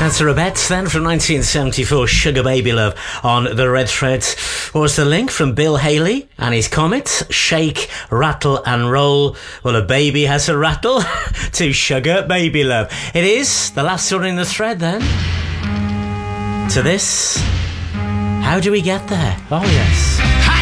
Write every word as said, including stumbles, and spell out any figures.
That's a Rebets then from nineteen seventy-four, Sugar Baby Love on the Red Thread. What was the link from Bill Haley and his Comets? Shake, rattle and roll. Well, a baby has a rattle to Sugar Baby Love. It is the last one in the thread then. To this, how do we get there? Oh yes.